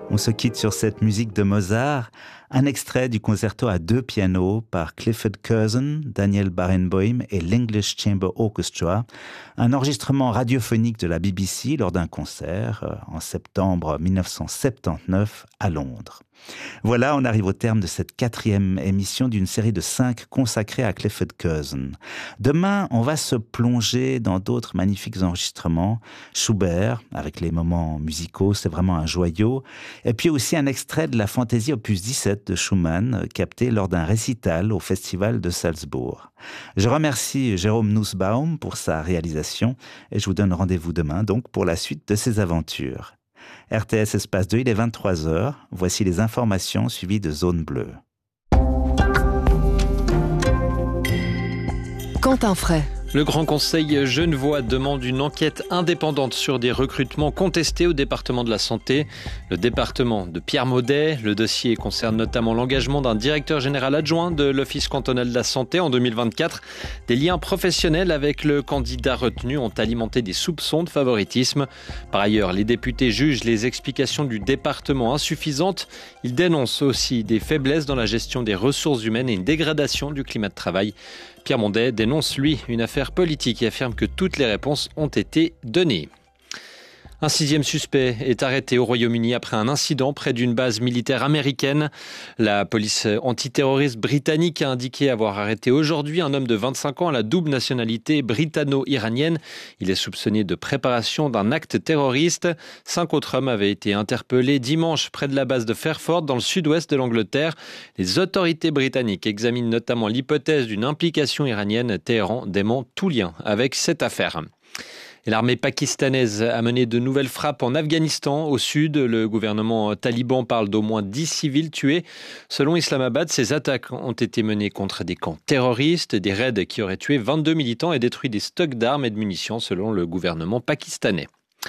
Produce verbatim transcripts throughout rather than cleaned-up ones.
On se quitte sur cette musique de Mozart, un extrait du concerto à deux pianos par Clifford Curzon, Daniel Barenboim et l'English Chamber Orchestra, un enregistrement radiophonique de la B B C lors d'un concert en septembre mille neuf cent soixante-dix-neuf à Londres. Voilà, on arrive au terme de cette quatrième émission d'une série de cinq consacrée à Clifford Curzon. Demain, on va se plonger dans d'autres magnifiques enregistrements. Schubert, avec les moments musicaux, c'est vraiment un joyau. Et puis aussi un extrait de la Fantaisie opus dix-sept de Schumann, capté lors d'un récital au Festival de Salzbourg. Je remercie Jérôme Nussbaum pour sa réalisation et je vous donne rendez-vous demain donc pour la suite de ces aventures. R T S Espace deux, il est vingt-trois heures. Voici les informations suivies de Zone Bleue. Quentin Fray. Le Grand Conseil genevois demande une enquête indépendante sur des recrutements contestés au département de la santé. Le département de Pierre Maudet, le dossier concerne notamment l'engagement d'un directeur général adjoint de l'Office cantonal de la santé en deux mille vingt-quatre. Des liens professionnels avec le candidat retenu ont alimenté des soupçons de favoritisme. Par ailleurs, les députés jugent les explications du département insuffisantes. Ils dénoncent aussi des faiblesses dans la gestion des ressources humaines et une dégradation du climat de travail. Pierre Mondet dénonce, lui, une affaire politique et affirme que toutes les réponses ont été données. Un sixième suspect est arrêté au Royaume-Uni après un incident près d'une base militaire américaine. La police antiterroriste britannique a indiqué avoir arrêté aujourd'hui un homme de vingt-cinq ans à la double nationalité britanno-iranienne. Il est soupçonné de préparation d'un acte terroriste. Cinq autres hommes avaient été interpellés dimanche près de la base de Fairford dans le sud-ouest de l'Angleterre. Les autorités britanniques examinent notamment l'hypothèse d'une implication iranienne. Téhéran dément tout lien avec cette affaire. Et l'armée pakistanaise a mené de nouvelles frappes en Afghanistan. Au sud, le gouvernement taliban parle d'au moins dix civils tués. Selon Islamabad, ces attaques ont été menées contre des camps terroristes, des raids qui auraient tué vingt-deux militants et détruit des stocks d'armes et de munitions, selon le gouvernement pakistanais.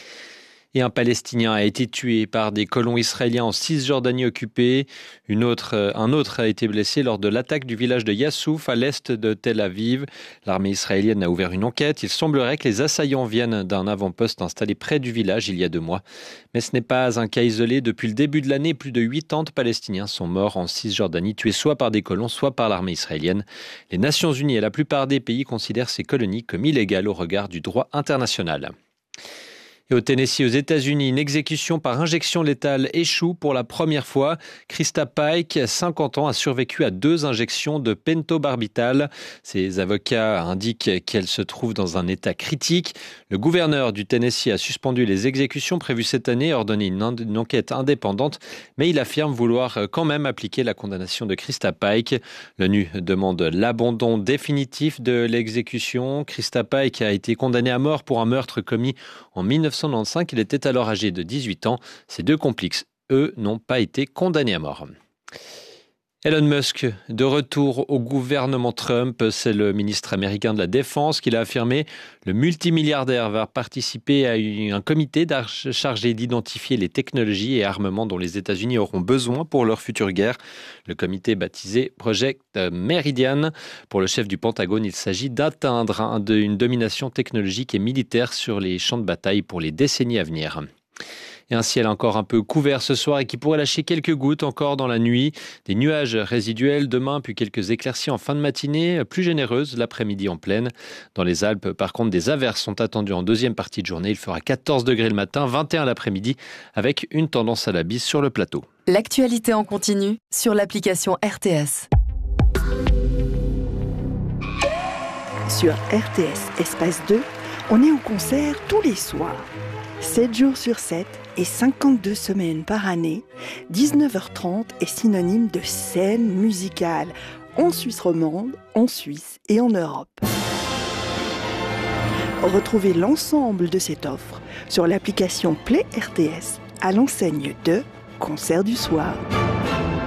Et un Palestinien a été tué par des colons israéliens en Cisjordanie occupée. Une autre, un autre a été blessé lors de l'attaque du village de Yassouf à l'est de Tel Aviv. L'armée israélienne a ouvert une enquête. Il semblerait que les assaillants viennent d'un avant-poste installé près du village il y a deux mois. Mais ce n'est pas un cas isolé. Depuis le début de l'année, plus de quatre-vingts Palestiniens sont morts en Cisjordanie, tués soit par des colons, soit par l'armée israélienne. Les Nations Unies et la plupart des pays considèrent ces colonies comme illégales au regard du droit international. Et au Tennessee, aux États-Unis, une exécution par injection létale échoue pour la première fois. Krista Pike, cinquante ans, a survécu à deux injections de pentobarbital. Ses avocats indiquent qu'elle se trouve dans un état critique. Le gouverneur du Tennessee a suspendu les exécutions prévues cette année et ordonné une, in- une enquête indépendante, mais il affirme vouloir quand même appliquer la condamnation de Krista Pike. L'ONU demande l'abandon définitif de l'exécution. Krista Pike a été condamnée à mort pour un meurtre commis en mille neuf cent quatre-vingt-quinze, il était alors âgé de dix-huit ans. Ses deux complices, eux, n'ont pas été condamnés à mort. Elon Musk, de retour au gouvernement Trump, c'est le ministre américain de la Défense qui l'a affirmé. Le multimilliardaire va participer à un comité chargé d'identifier les technologies et armements dont les États-Unis auront besoin pour leur future guerre. Le comité baptisé Project Meridian. Pour le chef du Pentagone, il s'agit d'atteindre une domination technologique et militaire sur les champs de bataille pour les décennies à venir. Et un ciel encore un peu couvert ce soir et qui pourrait lâcher quelques gouttes encore dans la nuit. Des nuages résiduels demain, puis quelques éclaircies en fin de matinée, plus généreuses l'après-midi en pleine. Dans les Alpes, par contre, des averses sont attendues en deuxième partie de journée. Il fera quatorze degrés le matin, vingt et un l'après-midi, avec une tendance à la bise sur le plateau. L'actualité en continu sur l'application R T S. Sur R T S Espace deux, on est au concert tous les soirs. sept jours sur sept et cinquante-deux semaines par année, dix-neuf heures trente est synonyme de scène musicale en Suisse romande, en Suisse et en Europe. Retrouvez l'ensemble de cette offre sur l'application Play R T S à l'enseigne de Concert du soir.